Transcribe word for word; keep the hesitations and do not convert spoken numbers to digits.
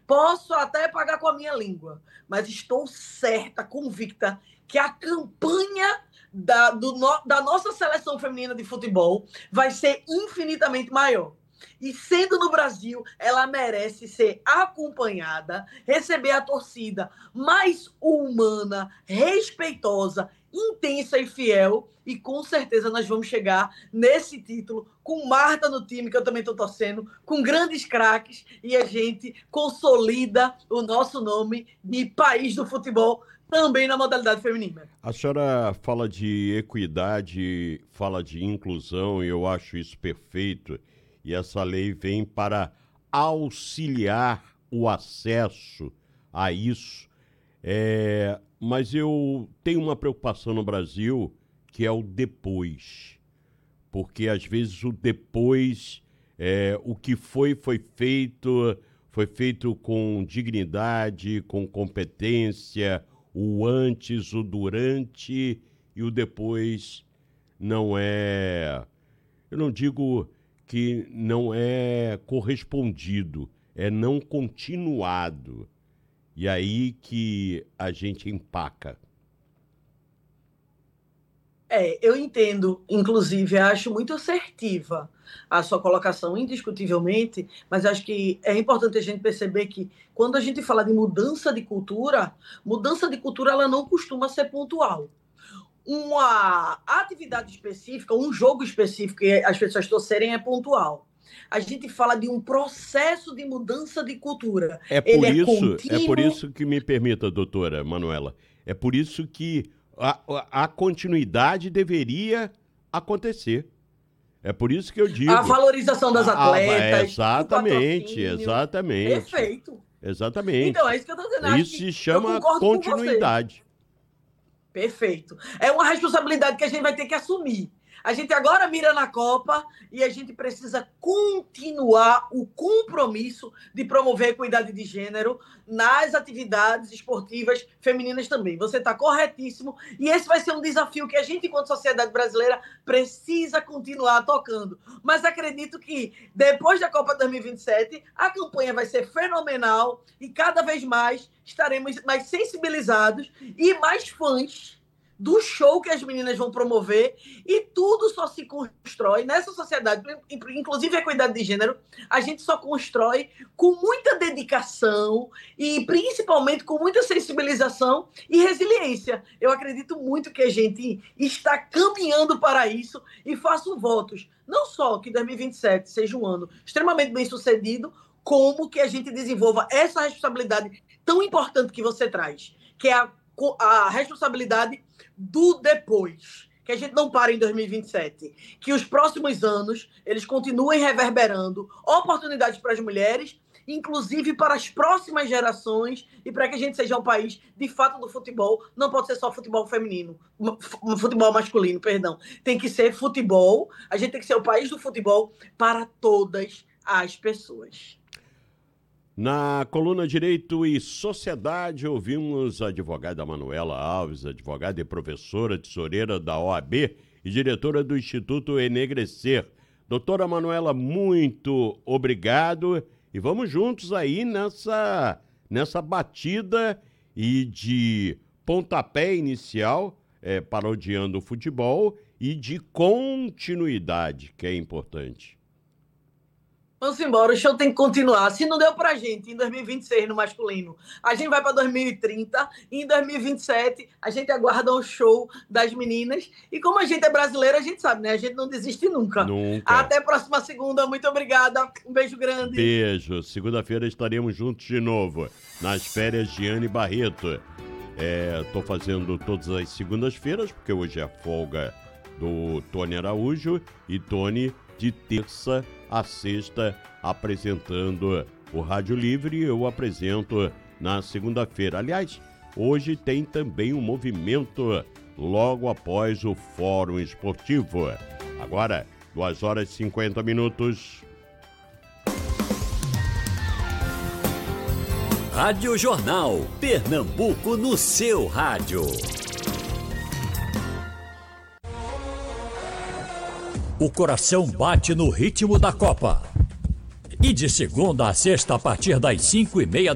Posso até pagar com a minha língua, mas estou certa, convicta, que a campanha da, do, da nossa seleção feminina de futebol vai ser infinitamente maior. E sendo no Brasil, ela merece ser acompanhada, receber a torcida mais humana, respeitosa, intensa e fiel. E com certeza nós vamos chegar nesse título com Marta no time, que eu também estou torcendo, com grandes craques, e a gente consolida o nosso nome de país do futebol também na modalidade feminina. A senhora fala de equidade, fala de inclusão, e eu acho isso perfeito. E essa lei vem para auxiliar o acesso a isso. É, mas eu tenho uma preocupação no Brasil, que é o depois. Porque, às vezes, o depois, é, o que foi, foi feito, foi feito com dignidade, com competência, o antes, o durante e o depois não é... Eu não digo que não é correspondido, é não continuado. E aí que a gente empaca. É, eu entendo, inclusive, acho muito assertiva a sua colocação, indiscutivelmente, mas acho que é importante a gente perceber que quando a gente fala de mudança de cultura, mudança de cultura ela não costuma ser pontual. Uma atividade específica, um jogo específico que as pessoas torcerem é pontual. A gente fala de um processo de mudança de cultura. É por, Ele isso, é contínuo... é por isso que me permita, doutora Manuela, é por isso que a, a, a continuidade deveria acontecer. É por isso que eu digo... A valorização das atletas. A, exatamente, exatamente. Perfeito. Exatamente. Então, é isso que eu estou dizendo. Isso se chama continuidade. Perfeito. É uma responsabilidade que a gente vai ter que assumir. A gente agora mira na Copa e a gente precisa continuar o compromisso de promover a equidade de gênero nas atividades esportivas femininas também. Você está corretíssimo. E esse vai ser um desafio que a gente, enquanto sociedade brasileira, precisa continuar tocando. Mas acredito que, depois da Copa dois mil e vinte e sete, a campanha vai ser fenomenal e cada vez mais estaremos mais sensibilizados e mais fãs do show que as meninas vão promover, e tudo só se constrói nessa sociedade, inclusive a equidade de gênero, a gente só constrói com muita dedicação e principalmente com muita sensibilização e resiliência. Eu acredito muito que a gente está caminhando para isso e faço votos, não só que dois mil e vinte e sete seja um ano extremamente bem sucedido, como que a gente desenvolva essa responsabilidade tão importante que você traz, que é a, a responsabilidade do depois, que a gente não para em dois mil e vinte e sete, que os próximos anos eles continuem reverberando oportunidades para as mulheres, inclusive para as próximas gerações, e para que a gente seja um país de fato do futebol. Não pode ser só futebol feminino, futebol masculino, perdão, tem que ser futebol, a gente tem que ser o país do futebol para todas as pessoas. Na coluna Direito e Sociedade, ouvimos a advogada Manuela Alves, advogada e professora tesoureira da O A B e diretora do Instituto Enegrecer. Doutora Manuela, muito obrigado e vamos juntos aí nessa, nessa batida e de pontapé inicial, é, parodiando o futebol, e de continuidade, que é importante. Vamos embora, o show tem que continuar. Se não deu pra gente em dois mil e vinte e seis no masculino, a gente vai para dois mil e trinta, e em dois mil e vinte e sete a gente aguarda o show das meninas. E como a gente é brasileira, a gente sabe, né? A gente não desiste nunca. Nunca. Até a próxima segunda. Muito obrigada. Um beijo grande. Beijo. Segunda-feira estaremos juntos de novo, nas férias de Anne Barreto. É, tô fazendo todas as segundas-feiras, porque hoje é a folga do Tony Araújo, e Tony de terça a sexta apresentando o Rádio Livre. Eu apresento na segunda-feira. Aliás, hoje tem também um movimento logo após o Fórum Esportivo. Agora, duas horas e cinquenta minutos. Rádio Jornal, Pernambuco no seu rádio. O coração bate no ritmo da Copa. E de segunda a sexta, a partir das cinco e meia